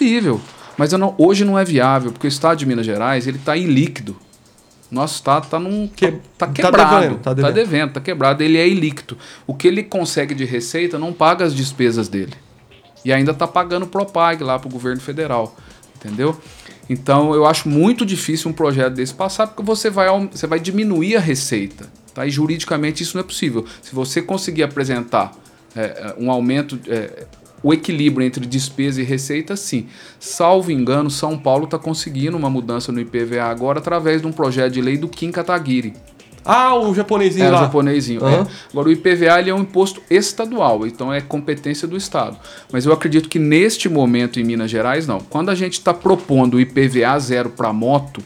possível, mas hoje não é viável, porque o estado de Minas Gerais está ilíquido. Nosso estado está quebrado, está devendo, está quebrado, ele é ilíquido. O que ele consegue de receita não paga as despesas dele. E ainda está pagando Propag lá para o governo federal, entendeu? Então eu acho muito difícil um projeto desse passar, porque você vai diminuir a receita. Tá? E juridicamente isso não é possível. Se você conseguir apresentar um aumento, o equilíbrio entre despesa e receita, sim. Salvo engano, São Paulo está conseguindo uma mudança no IPVA agora através de um projeto de lei do Kim Kataguiri. Ah, o japonesinho lá. O japonesinho. Uhum. Agora, o IPVA ele é um imposto estadual, então é competência do Estado. Mas eu acredito que neste momento em Minas Gerais, não. Quando a gente está propondo o IPVA zero para moto,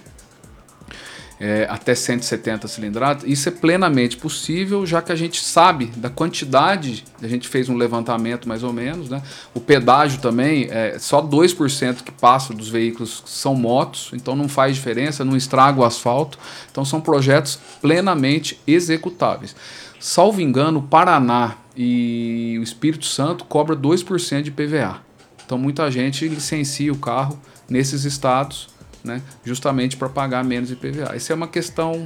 até 170 cilindradas, isso é plenamente possível, já que a gente sabe da quantidade, a gente fez um levantamento mais ou menos, né? O pedágio também, só 2% que passa dos veículos são motos, então não faz diferença, não estraga o asfalto, então são projetos plenamente executáveis. Salvo engano, o Paraná e o Espírito Santo cobra 2% de IPVA, então muita gente licencia o carro nesses estados, né, justamente para pagar menos IPVA. Isso é uma questão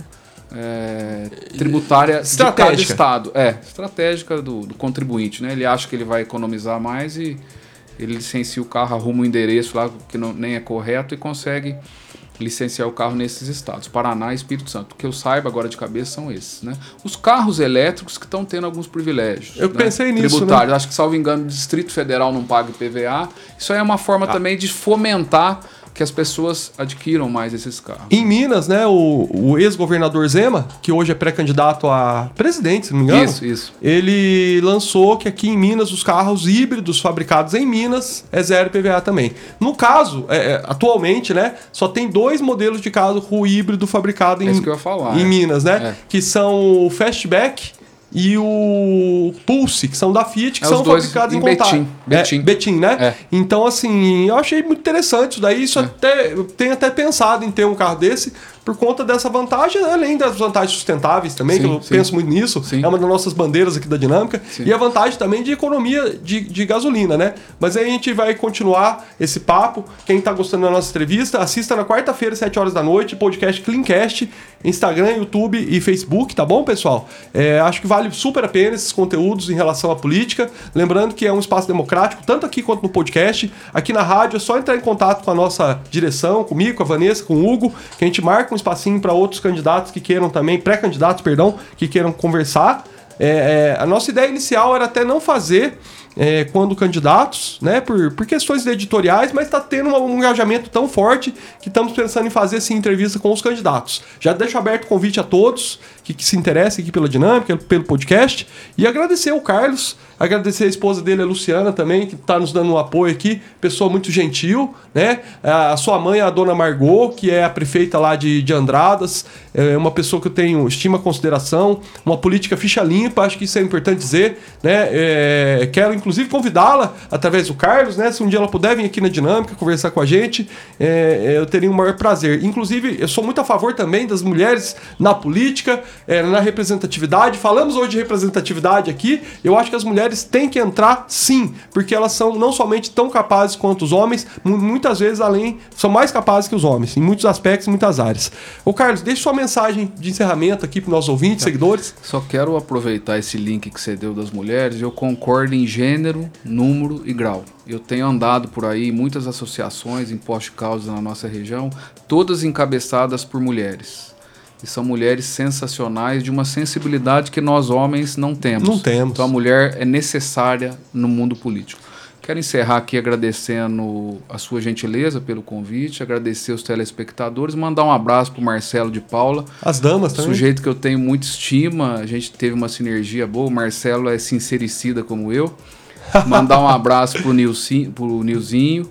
tributária de cada estado. Estratégica do contribuinte. Né? Ele acha que ele vai economizar mais e ele licencia o carro, arruma um endereço lá que nem é correto e consegue licenciar o carro nesses estados. Paraná e Espírito Santo. O que eu saiba agora de cabeça são esses. Né? Os carros elétricos que estão tendo alguns privilégios. Eu pensei nisso. Tributários. Né? Acho que, salvo engano, o Distrito Federal não paga IPVA. Isso aí é uma forma também de fomentar que as pessoas adquiram mais esses carros. Em Minas, né, o ex-governador Zema, que hoje é pré-candidato a presidente, se não me engano, isso. Ele lançou que aqui em Minas os carros híbridos fabricados em Minas é zero IPVA também. No caso, atualmente, né, só tem 2 modelos de carro híbrido fabricado isso que eu ia falar, em Minas, né, que são o Fastback e o Pulse, que são da Fiat, que são fabricados em Betim, né? Então, assim, eu achei muito interessante isso daí. Eu tenho até pensado em ter um carro desse por conta dessa vantagem, além das vantagens sustentáveis também, que eu penso muito nisso. Sim. É uma das nossas bandeiras aqui da Dinâmica. Sim. E a vantagem também de economia de gasolina, né? Mas aí a gente vai continuar esse papo. Quem tá gostando da nossa entrevista, assista na quarta-feira, 7 horas da noite, podcast Cleancast, Instagram, YouTube e Facebook, tá bom, pessoal? Acho que vale super a pena esses conteúdos em relação à política. Lembrando que é um espaço democrático, tanto aqui quanto no podcast. Aqui na rádio é só entrar em contato com a nossa direção, comigo, com a Vanessa, com o Hugo, que a gente marca um espacinho para outros candidatos que queiram também, pré-candidatos, perdão, que queiram conversar. A nossa ideia inicial era até não fazer quando candidatos, né, por questões editoriais, mas está tendo um engajamento tão forte que estamos pensando em fazer sim entrevista com os candidatos. Já deixo aberto o convite a todos que se interessem aqui pela Dinâmica, pelo podcast, e agradecer ao Carlos, agradecer a esposa dele, a Luciana, também, que está nos dando um apoio aqui, pessoa muito gentil, né? A sua mãe, a dona Margot, que é a prefeita lá de Andradas, é uma pessoa que eu tenho estima, consideração, uma política ficha limpa, acho que isso é importante dizer, né? Quero, inclusive, convidá-la, através do Carlos, né? Se um dia ela puder vir aqui na Dinâmica, conversar com a gente, eu teria o maior prazer. Inclusive, eu sou muito a favor também das mulheres na política, na representatividade. Falamos hoje de representatividade aqui, eu acho que as mulheres têm que entrar sim, porque elas são não somente tão capazes quanto os homens, muitas vezes são mais capazes que os homens, em muitos aspectos, em muitas áreas. Ô Carlos, deixa sua mensagem de encerramento aqui para os nossos ouvintes, seguidores. Só quero aproveitar esse link que você deu das mulheres, eu concordo em gênero, número e grau. Eu tenho andado por aí, muitas associações em posto de causa na nossa região, todas encabeçadas por mulheres. E são mulheres sensacionais, de uma sensibilidade que nós homens não temos. Não temos. Então a mulher é necessária no mundo político. Quero encerrar aqui agradecendo a sua gentileza pelo convite, agradecer os telespectadores, mandar um abraço para o Marcelo de Paula. As damas também. Sujeito que eu tenho muita estima, a gente teve uma sinergia boa, o Marcelo é sincericida como eu. Mandar um abraço para o Nilzinho.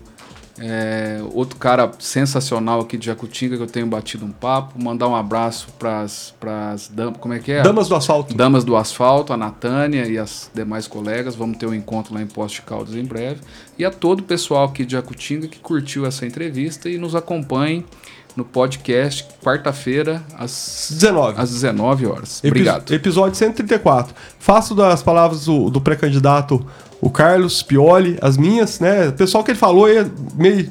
Outro cara sensacional aqui de Jacutinga, que eu tenho batido um papo. Mandar um abraço para as damas, como é que é? Damas do Asfalto. Damas do Asfalto, a Natânia e as demais colegas. Vamos ter um encontro lá em Poços de Caldas em breve. E a todo o pessoal aqui de Jacutinga que curtiu essa entrevista e nos acompanhe no podcast, quarta-feira, às 19 horas. Obrigado. Episódio 134. Faço das palavras do pré-candidato o Carlos Pioli, as minhas, né? O pessoal que ele falou é meio